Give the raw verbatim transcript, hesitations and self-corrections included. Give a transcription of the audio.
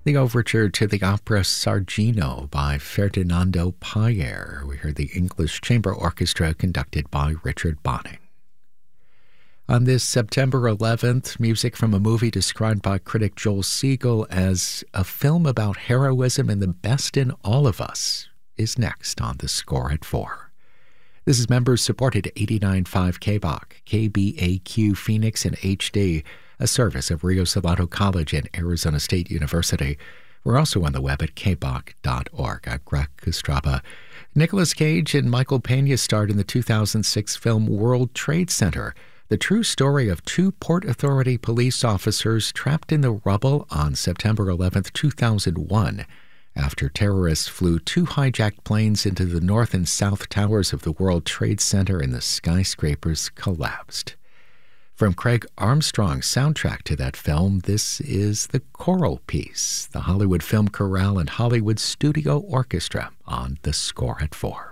The overture to the opera Sargino by Ferdinando Payer. We heard the English Chamber Orchestra conducted by Richard Bonning. On this September eleventh, music from a movie described by critic Joel Siegel as a film about heroism and the best in all of us is next on The Score at four. This is members-supported eighty-nine point five K B O C, K B A Q Phoenix and H D, a service of Rio Salado College and Arizona State University. We're also on the web at k b o c dot org. I'm Greg Kostraba. Nicolas Cage and Michael Pena starred in the two thousand six film World Trade Center, the true story of two Port Authority police officers trapped in the rubble on September eleventh, two thousand one, after terrorists flew two hijacked planes into the north and south towers of the World Trade Center and the skyscrapers collapsed. From Craig Armstrong's soundtrack to that film, this is The Choral Piece, the Hollywood Film Chorale and Hollywood Studio Orchestra on The Score at four.